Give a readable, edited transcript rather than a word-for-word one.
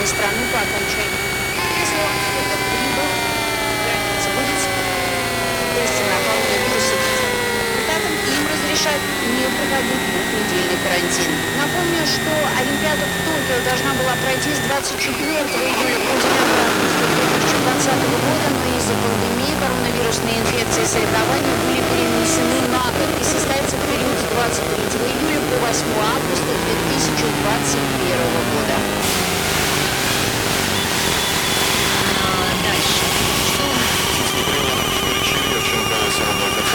страну по окончании. Если он что-то прибыл, граница будет тесты на коронавирус. Депутатам им разрешат не проходить двухнедельный карантин. Напомню, что Олимпиада в Токио должна была пройти с 24 июля по 9 августа 2020 года, но из-за пандемии коронавирусной инфекции соревнования были перенесены на год и состоятся в период с 23 июля по 8 августа 2021 года. Дальше. Чувство времени Юрьевича Юрьевиченко, 42